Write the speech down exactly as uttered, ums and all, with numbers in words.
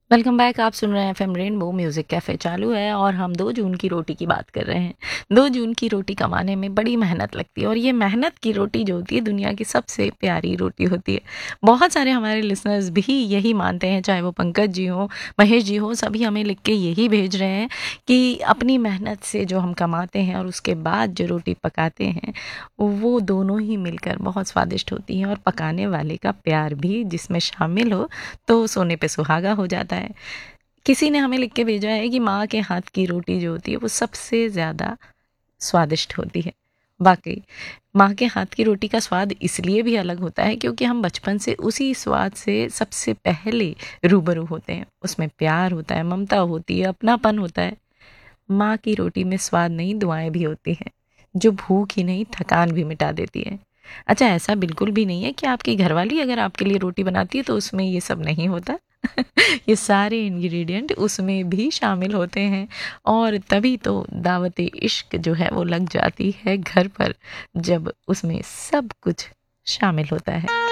Welcome back. आप सुन रहे हैं एफएम रेनबो म्यूजिक कैफे चालू है और हम दो जून की रोटी की बात कर रहे हैं। दो जून की रोटी कमाने में बड़ी मेहनत लगती है और ये मेहनत की रोटी जो होती है दुनिया की सबसे प्यारी रोटी होती है। बहुत सारे हमारे लिसनर्स भी यही मानते हैं, चाहे वो पंकज जी हो, महेश जी हो, सभी हमें लिख के यही भेज रहे हैं कि अपनी मेहनत से जो हम कमाते हैं और उसके बाद जो रोटी पकाते हैं वो दोनों ही मिलकर बहुत स्वादिष्ट होती हैं, और पकाने वाले का प्यार भी जिसमें शामिल हो तो सोने पे सुहागा हो जाता है। किसी ने हमें लिख के भेजा है कि माँ के हाथ की रोटी जो होती है वो सबसे ज़्यादा स्वादिष्ट होती है। वाक़ई, माँ के हाथ की रोटी का स्वाद इसलिए भी अलग होता है क्योंकि हम बचपन से उसी स्वाद से सबसे पहले रूबरू होते हैं। उसमें प्यार होता है, ममता होती है, अपनापन होता है। माँ की रोटी में स्वाद नहीं, दुआएँ भी होती हैं, जो भूख ही नहीं थकान भी मिटा देती है। अच्छा, ऐसा बिल्कुल भी नहीं है कि आपकी घरवाली अगर आपके लिए रोटी बनाती है तो उसमें ये सब नहीं होता। ये सारे इंग्रेडिएंट उसमें भी शामिल होते हैं, और तभी तो दावत-ए इश्क जो है वो लग जाती है घर पर, जब उसमें सब कुछ शामिल होता है।